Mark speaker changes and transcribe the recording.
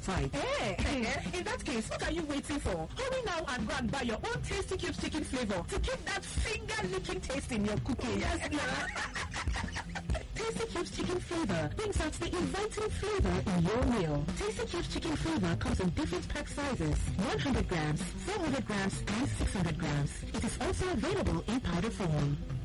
Speaker 1: appetite.
Speaker 2: In that case, what are you waiting for? Hurry now and go and buy your own Tasty Cubes chicken flavor to keep that finger-licking taste in your cooking.
Speaker 1: Yes,
Speaker 2: Tasty Cubes chicken flavor brings out the inviting flavor in your meal. Tasty Cubes chicken flavor comes in different pack sizes: 100 grams, 400 grams, and 600 grams. It is also available in powder form.